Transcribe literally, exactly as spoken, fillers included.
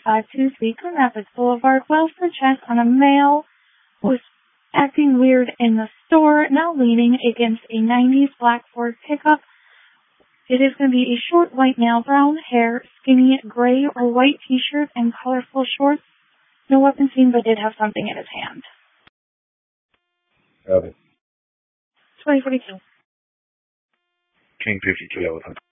five two three Grand Rapids Boulevard. Wells for check on a male who was acting weird in the store, now leaning against a nineties black Ford pickup. It is going to be a short white male, brown hair, skinny gray or white t-shirt, and colorful shorts. No weapon seen, but did have something in his hand. Copy. twenty forty-two. King fifty-two, elephant.